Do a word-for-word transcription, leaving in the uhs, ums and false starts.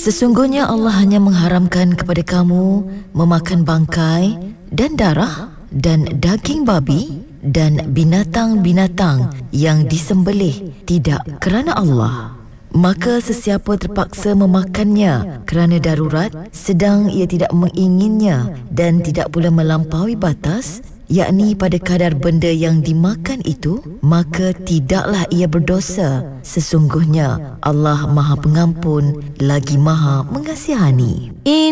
Sesungguhnya Allah hanya mengharamkan kepada kamu memakan bangkai dan darah dan daging babi dan binatang-binatang yang disembelih tidak kerana Allah. Maka sesiapa terpaksa memakannya kerana darurat sedang ia tidak menginginnya dan tidak pula melampaui batas, yakni pada kadar benda yang dimakan itu, maka tidaklah ia berdosa. Sesungguhnya Allah Maha Pengampun lagi Maha Mengasihani.